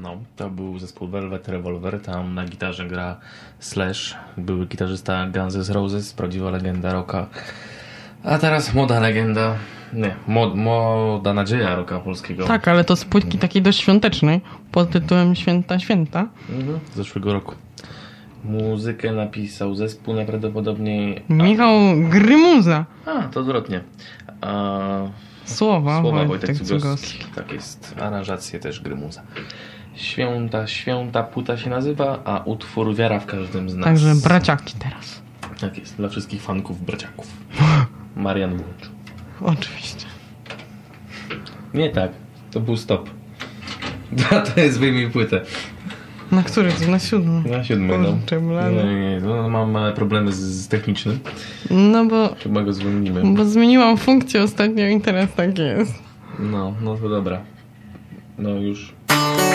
No, to był zespół Velvet Revolver, tam na gitarze gra Slash, były gitarzysta Guns N' Roses, prawdziwa legenda rocka. A teraz młoda legenda, młoda nadzieja rocka polskiego. Tak, ale to z płytki takiej dość świątecznej, pod tytułem Święta, Święta. Z zeszłego roku. Muzykę napisał zespół najprawdopodobniej... Michał Grymuza. To odwrotnie. Słowa Wojtek Cugowski. Tak jest. Aranżację też Grymuza. Święta płyta się nazywa, a utwór Wiara w każdym z nas. Także braciaki teraz. Tak jest. Dla wszystkich fanków braciaków. Marian Włącz. Oczywiście. Nie tak. To był stop. To jest wyjmij płytę. Na który? Na 7. Na 7, no. Kurczę, blady. Nie, no, mam małe problemy z technicznym. No bo... Chyba go zwolnimy. Bo zmieniłam funkcję ostatnio i teraz tak jest. No to dobra. No już.